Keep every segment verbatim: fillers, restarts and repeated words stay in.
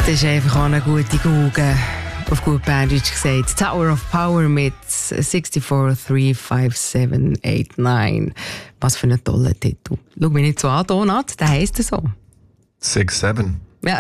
Das ist einfach auch eine gute Google. Auf gut Berndeutsch gesagt. Tower of Power mit six four three five seven eight nine. Was für ein toller Titel. Schau mich nicht so an, Donat, der heisst so. six seven. Ja.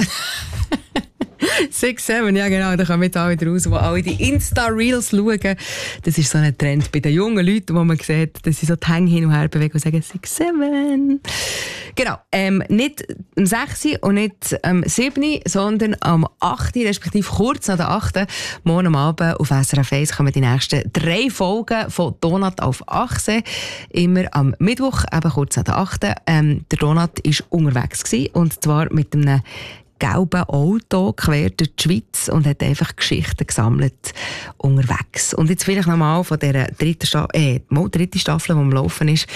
six seven, ja genau, da kommen wir da wieder raus, wo alle die Insta-Reels schauen. Das ist so ein Trend bei den jungen Leuten, wo man sieht, dass sie so die Hänge hin und her bewegen und sagen six seven. Genau, ähm, nicht am sechs und nicht am sieben, sondern am acht, respektive kurz nach der acht. Morgen am Abend auf S R F eins kommen die nächsten drei Folgen von Donat auf Achse. Immer am Mittwoch, eben kurz nach der acht. Ähm, der Donat war unterwegs gewesen, und zwar mit einem gelben Auto quer durch die Schweiz und hat einfach Geschichten gesammelt unterwegs. Und jetzt vielleicht nochmal von dieser dritten, Sta- äh, mal dritten Staffel, die am Laufen ist.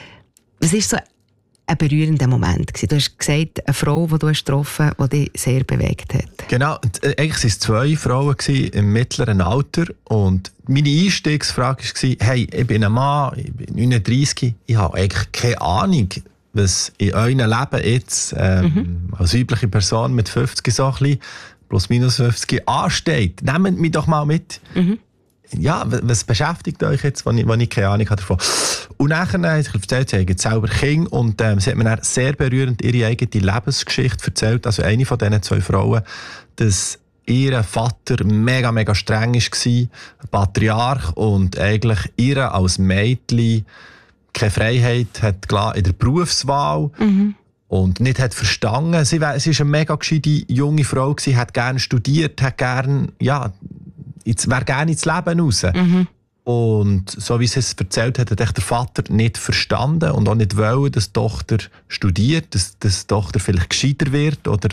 Was war so ein berührender Moment gewesen? Du hast gesagt, eine Frau, die du hast getroffen hast, die dich sehr bewegt hat. Genau, und, äh, eigentlich waren es zwei Frauen im mittleren Alter. Und meine Einstiegsfrage war, hey, ich bin ein Mann, ich bin neununddreissig, ich habe eigentlich keine Ahnung, was in eurem Leben jetzt ähm, mhm. als weibliche Person mit fünfzig so ein bisschen, plus minus fünfzig ansteht. Nehmt mich doch mal mit. Mhm. Ja, was beschäftigt euch jetzt, wenn ich, wenn ich keine Ahnung habe davon? Und nachher hat sie erzählt, sie hat selber Kinder, und ähm, sie hat mir dann sehr berührend ihre eigene Lebensgeschichte erzählt. Also eine von diesen zwei Frauen, dass ihr Vater mega, mega streng war, ein Patriarch, und eigentlich ihr als Mädchen keine Freiheit hat gelassen in der Berufswahl, mhm. und nicht hat verstanden. Sie war, sie ist eine mega gescheite junge Frau gewesen, hat gerne studiert, hat gerne, ja, wäre gerne ins Leben raus. Mhm. Und so wie sie es erzählt hat, hat der Vater nicht verstanden und auch nicht wollen, dass die Tochter studiert, dass, dass die Tochter vielleicht gescheiter wird oder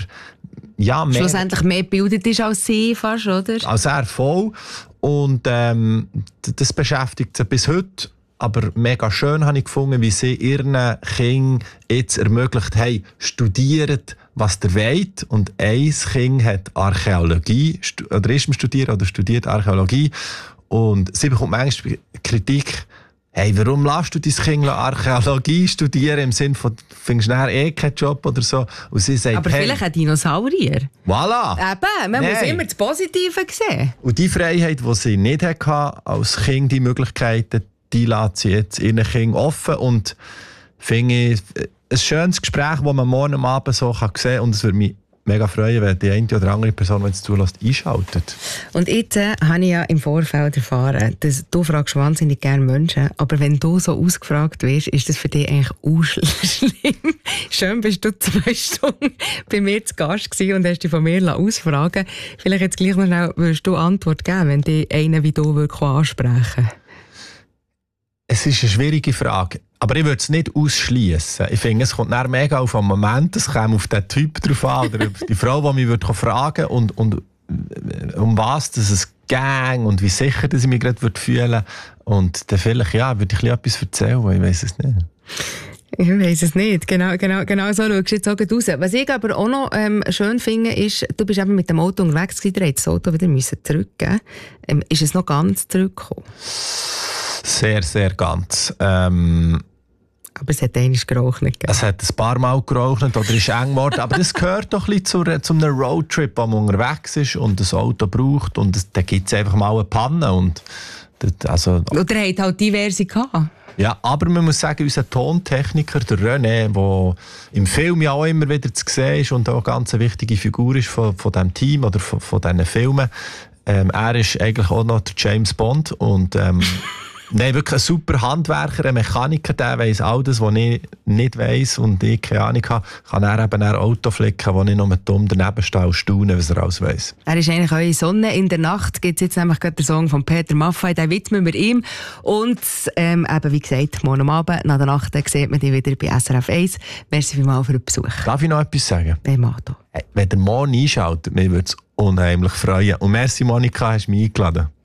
ja, mehr, schlussendlich mehr gebildet ist als sie fast, oder? Als er voll. Und ähm, das beschäftigt sie bis heute. Aber mega schön habe ich gefunden, wie sie ihren Kindern jetzt ermöglicht haben, studiert, was ihr wollt. Und ein Kind hat Archäologie, oder ist im Studieren, oder studiert Archäologie. Und sie bekommt manchmal Kritik, hey, warum lässt du dein Kind Archäologie studieren, im Sinne von, findest du nachher eh keinen Job oder so? Und sie sagt, aber hey, vielleicht ein Dinosaurier. Voilà. Eben, man Nein. muss immer das Positive sehen. Und die Freiheit, die sie nicht hatte, als Kind die Möglichkeiten, die lässt sie jetzt ihren Kindern offen, und finde ich ein schönes Gespräch, das man morgen am Abend so sehen kann, und es würde mich mega freuen, wenn die eine oder andere Person, die es zulässt, einschaltet. Und jetzt äh, habe ich ja im Vorfeld erfahren, dass du fragst wahnsinnig gerne Menschen, aber wenn du so ausgefragt wirst, ist das für dich eigentlich auch schlimm. Schön bist du zwei Stunden bei mir zu Gast gewesen und hast dich von mir ausfragen lassen. Vielleicht jetzt gleich noch schnell, würdest du Antwort geben, wenn dich einer wie du wirklich ansprechen. Es ist eine schwierige Frage, aber ich würde es nicht ausschließen. Ich finde, es kommt dann mega auf einen Moment, es kommt auf den Typ drauf an, oder auf die Frau, die mich würde fragen würde, und, und um was dass es ging und wie sicher dass ich mich gerade fühlen würde. Und dann vielleicht, ja, würde ich etwas erzählen, ich weiß es nicht. Ich weiss es nicht. Genau, genau, genau so schaust du jetzt auch raus. Was ich aber auch noch ähm, schön finde, ist, du bist eben mit dem Auto unterwegs gewesen, du hättest das Auto wieder zurückgeben. Ähm, ist es noch ganz zurückgekommen? Sehr, sehr ganz. Ähm, aber es hat einmal geraucht. Es hat ein paar Mal geraucht oder ist eng geworden. Aber das gehört doch ein bisschen zu, zu einem Roadtrip, wo man unterwegs ist und das Auto braucht. Und da gibt es einfach mal eine Panne. Und das, also, oder er hat halt diverse gehabt. Ja, aber man muss sagen, unser Tontechniker, der René, der im Film ja auch immer wieder zu sehen ist und auch eine ganz wichtige Figur ist von, von diesem Team oder von, von diesen Filmen, ähm, er ist eigentlich auch noch der James Bond. Und ähm, nein, wirklich ein super Handwerker, ein Mechaniker, der weiss all das, was ich nicht weiss und ich keine Ahnung habe, kann er eben ein Auto flicken, wo ich noch mit dumm daneben stehe und staune, was er alles weiss. Er ist eigentlich eure Sonne in der Nacht. Gibt es jetzt nämlich gerade den Song von Peter Maffay, den widmen wir ihm. Und ähm, eben, wie gesagt, morgen am Abend, nach der Nacht, sieht man dich wieder bei S R F eins. Merci vielmals für den Besuch. Darf ich noch etwas sagen? Hey, Mato. Hey, wenn der morgen einschaltet, mich würde es unheimlich freuen. Und merci, Monika, hast du mich eingeladen.